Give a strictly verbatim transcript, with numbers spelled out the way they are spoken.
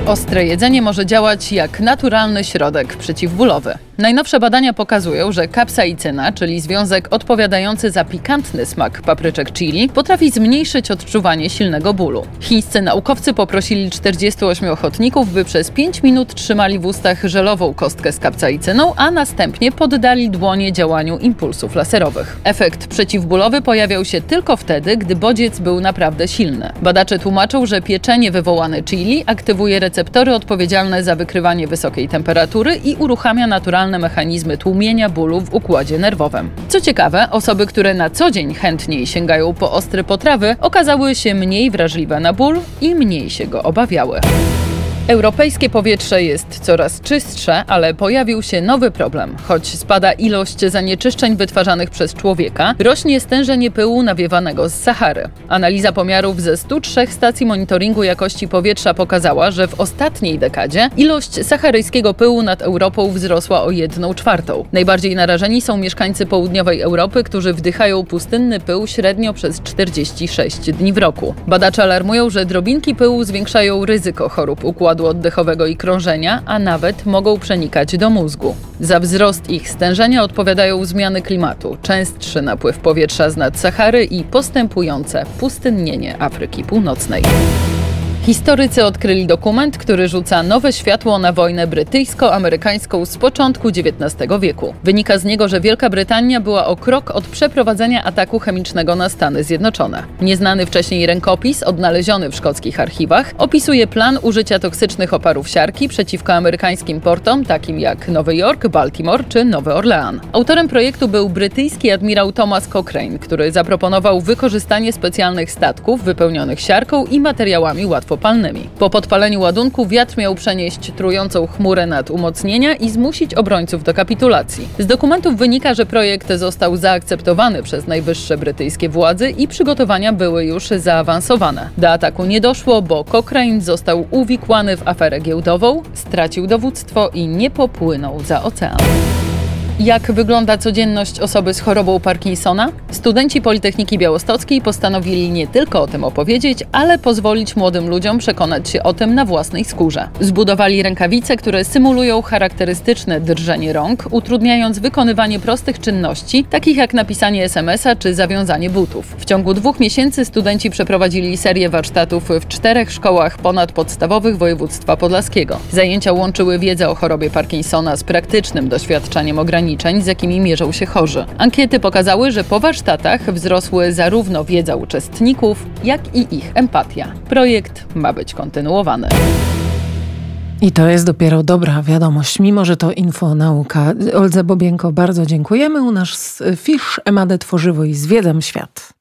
Ostre jedzenie może działać jak naturalny środek przeciwbólowy. Najnowsze badania pokazują, że kapsaicyna, czyli związek odpowiadający za pikantny smak papryczek chili, potrafi zmniejszyć odczuwanie silnego bólu. Chińscy naukowcy poprosili czterdziestu ośmiu ochotników, by przez pięć minut trzymali w ustach żelową kostkę z kapsaicyną, a następnie poddali dłonie działaniu impulsów laserowych. Efekt przeciwbólowy pojawiał się tylko wtedy, gdy bodziec był naprawdę silny. Badacze tłumaczą, że pieczenie wywołane chili aktywuje receptory odpowiedzialne za wykrywanie wysokiej temperatury i uruchamia naturalne mechanizmy tłumienia bólu w układzie nerwowym. Co ciekawe, osoby, które na co dzień chętniej sięgają po ostre potrawy, okazały się mniej wrażliwe na ból i mniej się go obawiały. Europejskie powietrze jest coraz czystsze, ale pojawił się nowy problem. Choć spada ilość zanieczyszczeń wytwarzanych przez człowieka, rośnie stężenie pyłu nawiewanego z Sahary. Analiza pomiarów ze stu trzech stacji monitoringu jakości powietrza pokazała, że w ostatniej dekadzie ilość saharyjskiego pyłu nad Europą wzrosła o jedną czwartą. Najbardziej narażeni są mieszkańcy południowej Europy, którzy wdychają pustynny pył średnio przez czterdzieści sześć dni w roku. Badacze alarmują, że drobinki pyłu zwiększają ryzyko chorób układu oddechowego i krążenia, a nawet mogą przenikać do mózgu. Za wzrost ich stężenia odpowiadają zmiany klimatu, częstszy napływ powietrza z nad Sahary i postępujące pustynnienie Afryki Północnej. Historycy odkryli dokument, który rzuca nowe światło na wojnę brytyjsko-amerykańską z początku dziewiętnastego wieku. Wynika z niego, że Wielka Brytania była o krok od przeprowadzenia ataku chemicznego na Stany Zjednoczone. Nieznany wcześniej rękopis, odnaleziony w szkockich archiwach, opisuje plan użycia toksycznych oparów siarki przeciwko amerykańskim portom, takim jak Nowy Jork, Baltimore czy Nowy Orlean. Autorem projektu był brytyjski admirał Thomas Cochrane, który zaproponował wykorzystanie specjalnych statków wypełnionych siarką i materiałami łatwo palnymi. Po podpaleniu ładunku wiatr miał przenieść trującą chmurę nad umocnienia i zmusić obrońców do kapitulacji. Z dokumentów wynika, że projekt został zaakceptowany przez najwyższe brytyjskie władze i przygotowania były już zaawansowane. Do ataku nie doszło, bo Cochrane został uwikłany w aferę giełdową, stracił dowództwo i nie popłynął za ocean. Jak wygląda codzienność osoby z chorobą Parkinsona? Studenci Politechniki Białostockiej postanowili nie tylko o tym opowiedzieć, ale pozwolić młodym ludziom przekonać się o tym na własnej skórze. Zbudowali rękawice, które symulują charakterystyczne drżenie rąk, utrudniając wykonywanie prostych czynności, takich jak napisanie es em es a czy zawiązanie butów. W ciągu dwóch miesięcy studenci przeprowadzili serię warsztatów w czterech szkołach ponadpodstawowych województwa podlaskiego. Zajęcia łączyły wiedzę o chorobie Parkinsona z praktycznym doświadczeniem ograniczeń, z jakimi mierzą się chorzy. Ankiety pokazały, że po warsztatach wzrosły zarówno wiedza uczestników, jak i ich empatia. Projekt ma być kontynuowany. I to jest dopiero dobra wiadomość, mimo że to infonauka. Oldze Bobienko bardzo dziękujemy. U nas Fisz, Emadę Tworzywo i Zwiedzam Świat.